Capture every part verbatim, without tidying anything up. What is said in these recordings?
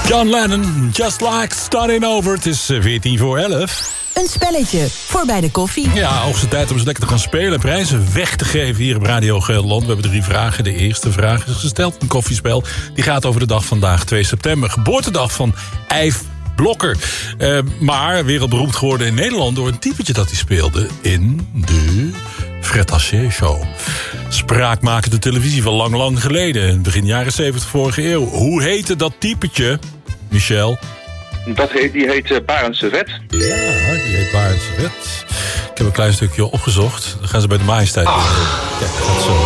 John Lennon, Just Like Starting Over. Het is veertien voor elf. Een spelletje voor bij de koffie. Ja, hoogste tijd om eens lekker te gaan spelen. Prijzen weg te geven hier op Radio Gelderland. We hebben drie vragen. De eerste vraag is gesteld. Een koffiespel. Die gaat over de dag vandaag, twee september. Geboortedag van Yves Blokker. Uh, maar wereldberoemd geworden in Nederland door een typetje dat hij speelde in de Fred Haché Show. Spraakmakende televisie van lang, lang geleden. Begin jaren zeventig vorige eeuw. Hoe heette dat typetje, Michel? Dat heet, die heet uh, Barend Servet. Ja, die heet Barend Servet. Ik heb een klein stukje opgezocht. Dan gaan ze bij de majesteit. Ah. Kijk, dat zo.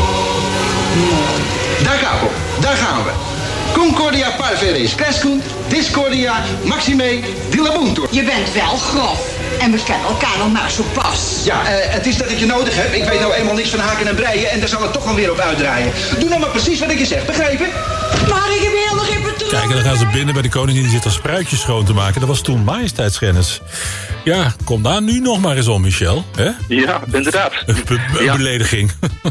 Daar Capo, daar gaan we. Concordia Parveres Crescent, Discordia, Maxime, Dilabuntur. Je bent wel grof. En we kennen elkaar nog maar zo pas. Ja, uh, het is dat ik je nodig heb. Ik weet nou eenmaal niks van haken en breien en daar zal het toch wel weer op uitdraaien. Doe nou maar precies wat ik je zeg, begrepen? Maar ik heb heel nog repertoire. Kijk, en dan gaan ze binnen bij de koningin, die zit er spruitjes schoon te maken. Dat was toen majesteitsschennis. Ja, kom daar nu nog maar eens om, Michel. Hè? Ja, inderdaad. Een be- be- ja. belediging.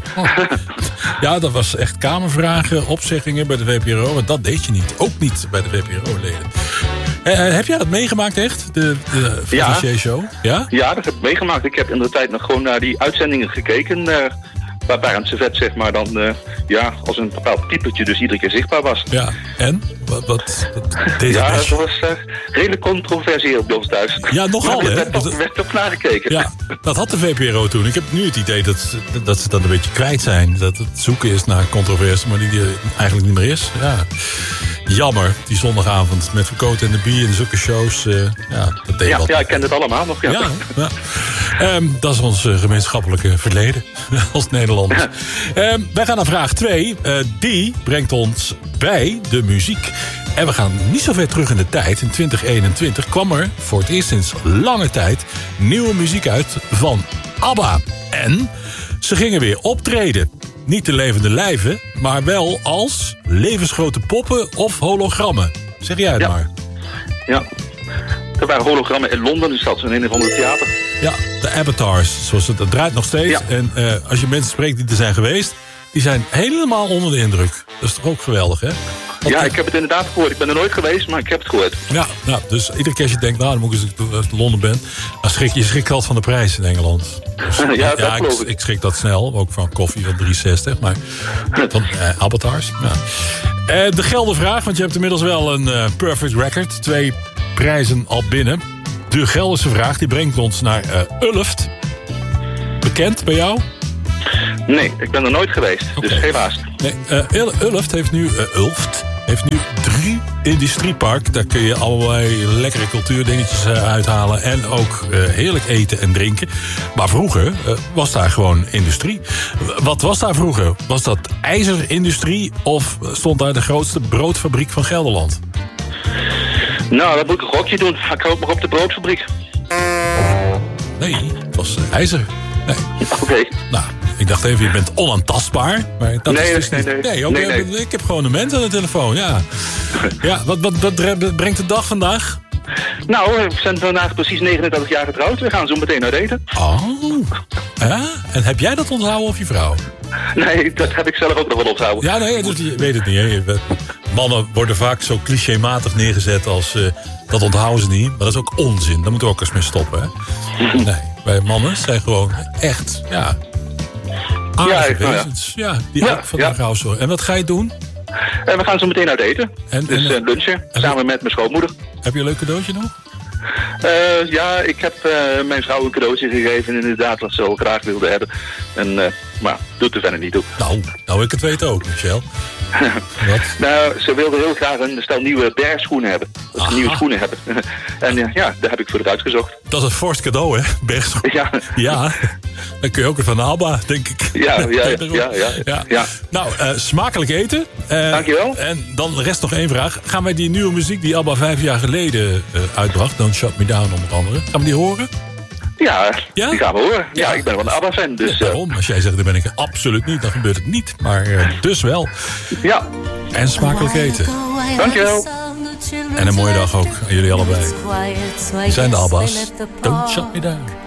Ja, dat was echt kamervragen, opzeggingen bij de V P R O. Want dat deed je niet. Ook niet bij de V P R O-leden. Uh, heb jij dat meegemaakt echt? De, de Ja. Fred Show? Ja? Ja, dat heb ik meegemaakt. Ik heb in de tijd nog gewoon naar die uitzendingen gekeken. Uh, waar Barend Servet, zeg maar, dan uh, ja, als een bepaald typetje dus iedere keer zichtbaar was. Ja, en? Wat, wat, wat deed Ja, dat dat was uh, redelijk controversieel bij ons thuis. Ja, nogal, maar er hè? werd toch, Dat- werd toch naar gekeken. Ja, dat had de V P R O toen. Ik heb nu het idee dat, dat ze dat een beetje kwijt zijn. Dat het zoeken is naar controverse, maar die er eigenlijk niet meer is. Ja. Jammer, die zondagavond met Verkoten en de Bie en zulke shows. Uh, ja, dat deed Ja, wat. ja, ik ken het allemaal nog. Ja. Ja, ja. Um, dat is ons uh, gemeenschappelijke verleden als Nederlanders. Um, wij gaan naar vraag twee. Uh, die brengt ons bij de muziek. En we gaan niet zo ver terug in de tijd. In twintig eenentwintig kwam er voor het eerst sinds lange tijd nieuwe muziek uit van ABBA. En ze gingen weer optreden. Niet de levende lijven, maar wel als levensgrote poppen of hologrammen. Zeg jij het Ja. maar. Ja. Er waren hologrammen in Londen, dus dat is in een of ander theater. Ja, de avatars, zoals het, dat draait nog steeds. Ja. En uh, als je mensen spreekt die er zijn geweest, die zijn helemaal onder de indruk. Dat is toch ook geweldig, hè? Want, Ja, uh, ik heb het inderdaad gehoord. Ik ben er nooit geweest, maar ik heb het gehoord. Ja, nou, dus iedere keer als je denkt, nou, dan moet ik eens als ik in Londen ben, dan schrik je schrik altijd van de prijs in Engeland. Dus, Ja, dat ik, geloof ik. ik schrik dat snel, ook van koffie van drie zestig, maar van uh, avatars. Ja. Uh, de geldenvraag, want je hebt inmiddels wel een uh, perfect record. Twee prijzen al binnen. De Gelderse vraag, die brengt ons naar uh, Ulft. Bekend bij jou? Nee, ik ben er nooit geweest, Oké. dus helaas. Nee, uh, Ulft heeft nu, uh, Ulft heeft nu drie industriepark. Daar kun je allerlei lekkere cultuurdingetjes uh, uithalen. En ook uh, heerlijk eten en drinken. Maar vroeger uh, was daar gewoon industrie. Wat was daar vroeger? Was dat ijzerindustrie of stond daar de grootste broodfabriek van Gelderland? Nou, dat moet ik een gokje doen. Ik hoop maar op de broodfabriek. Nee, het was uh, ijzer. Nee. Oké. Nou, ik dacht even, je bent onaantastbaar. Maar dat Nee, is dus nee, niet... nee. Nee, ook, Nee, nee. Ik heb gewoon een mens aan de telefoon, ja. Ja, wat, wat, wat brengt de dag vandaag? Nou, we zijn vandaag precies negenendertig jaar getrouwd. We gaan zo meteen uit eten. Oh, ja? En heb jij dat onthouden of je vrouw? Nee, dat heb ik zelf ook nog wel onthouden. Ja, nee, dus je weet het niet. Hè. Je- Mannen worden vaak zo clichématig neergezet als... Uh, dat onthouden ze niet, maar dat is ook onzin. Daar moeten we ook eens mee stoppen, hè? Nee, wij mannen zijn gewoon echt, ja... aardige Ja, nou ja. wezens. Ja, die Ja, ook van de ja. vrouw zorgen. En wat ga je doen? En we gaan zo meteen uit eten. En- dus en- eh, lunchen, en- samen met mijn schoonmoeder. Heb je een leuk cadeautje nog? Eh, ja, ik heb eh, mijn vrouw een cadeautje gegeven, inderdaad, wat ze al graag wilde hebben. En, eh, maar doet er verder niet toe. Nou, nou ik het weet ook, Michel. Wat? Nou, ze wilde heel graag een stel nieuwe bergschoenen hebben. Dat ze Aha. nieuwe schoenen hebben. En eh, ja, daar heb ik voor het uitgezocht. Dat is een fors cadeau, hè? Bergschoen. Ja, Ja, dan kun je ook weer van ABBA, denk ik. Ja, ja, ja, ja, ja. ja. Nou, uh, smakelijk eten. Uh, Dankjewel. En dan rest nog één vraag. Gaan wij die nieuwe muziek die ABBA vijf jaar geleden uh, uitbracht... Don't Shut Me Down onder andere, gaan we die horen? Ja, Ja? die gaan we horen. Ja, Ja. ik ben wel een ABBA-fan, dus... Ja, eh, daarom, als jij zegt, dat ben ik er absoluut niet, dan gebeurt het niet. Maar uh, dus wel. ja, En smakelijk eten. dankjewel. En een mooie dag ook aan jullie allebei. We zijn de ABBA's. Don't Shut Me Down.